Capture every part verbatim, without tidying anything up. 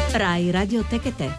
Rai Radio Techetè.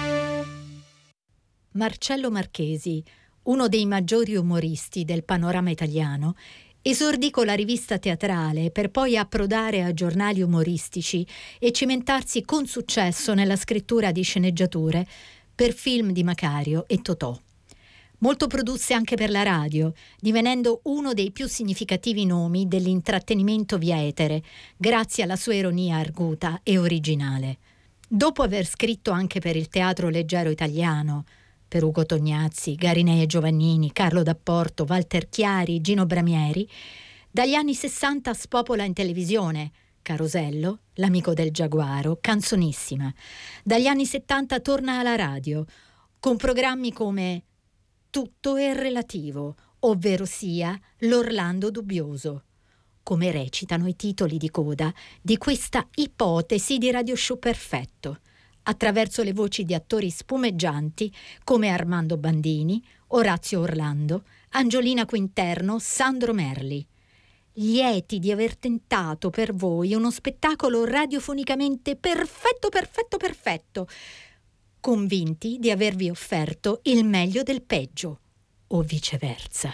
Marcello Marchesi, uno dei maggiori umoristi del panorama italiano, esordì con la rivista teatrale per poi approdare a giornali umoristici e cimentarsi con successo nella scrittura di sceneggiature per film di Macario e Totò. Molto produsse anche per la radio, divenendo uno dei più significativi nomi dell'intrattenimento via etere, grazie alla sua ironia arguta e originale. Dopo aver scritto anche per il teatro leggero italiano, per Ugo Tognazzi, Garinei e Giovannini, Carlo D'Apporto, Walter Chiari, Gino Bramieri, dagli anni sessanta spopola in televisione Carosello, L'amico del giaguaro, Canzonissima. Dagli anni settanta torna alla radio, con programmi come Tutto è relativo, ovvero sia L'Orlando dubbioso, come recitano i titoli di coda di questa ipotesi di radio show perfetto, attraverso le voci di attori spumeggianti come Armando Bandini, Orazio Orlando, Angiolina Quinterno, Sandro Merli. Lieti di aver tentato per voi uno spettacolo radiofonicamente perfetto, perfetto, perfetto, convinti di avervi offerto il meglio del peggio, o viceversa.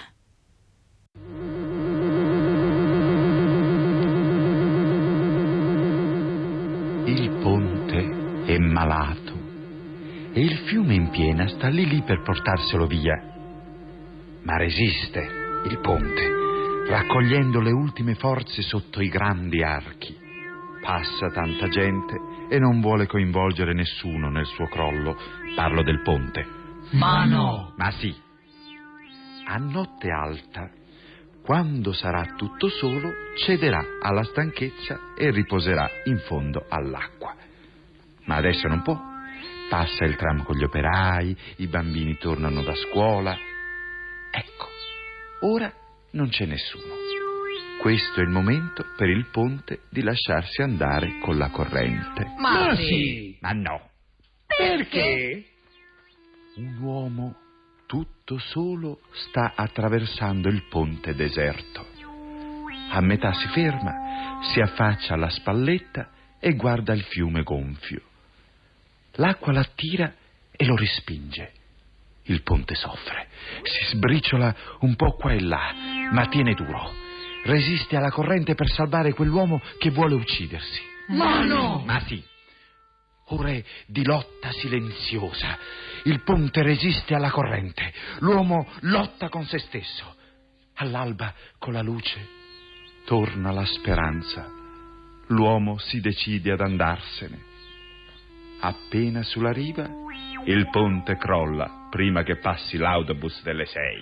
Il ponte è malato e il fiume in piena sta lì lì per portarselo via. Ma resiste il ponte, raccogliendo le ultime forze sotto i grandi archi. Passa tanta gente e non vuole coinvolgere nessuno nel suo crollo. Parlo del ponte. Ma no! Ma sì. A notte alta, quando sarà tutto solo, cederà alla stanchezza e riposerà in fondo all'acqua. Ma adesso non può. Passa il tram con gli operai, i bambini tornano da scuola. Ecco, ora non c'è nessuno. Questo è il momento per il ponte di lasciarsi andare con la corrente. Ma, Ma sì! Ma no! Perché? Un uomo tutto solo sta attraversando il ponte deserto. A metà si ferma, si affaccia alla spalletta e guarda il fiume gonfio. L'acqua l'attira e lo respinge. Il ponte soffre, si sbriciola un po' qua e là, ma tiene duro. Resiste alla corrente per salvare quell'uomo che vuole uccidersi. Ma no! Ma sì. Ore di lotta silenziosa. Il ponte resiste alla corrente. L'uomo lotta con se stesso. All'alba, con la luce, torna la speranza. L'uomo si decide ad andarsene. Appena sulla riva, il ponte crolla prima che passi l'autobus delle sei.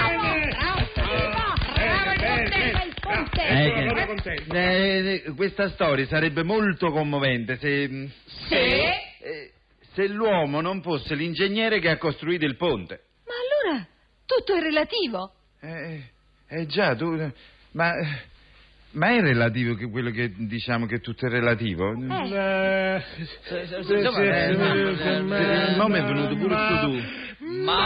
Eh, eh, questa storia sarebbe molto commovente se... Se? Eh, se l'uomo non fosse l'ingegnere che ha costruito il ponte. Ma allora tutto è relativo. Eh, eh già, tu... Ma... Ma è relativo che quello che diciamo che tutto è relativo? Eh. Il nome è venuto pure tu. Ma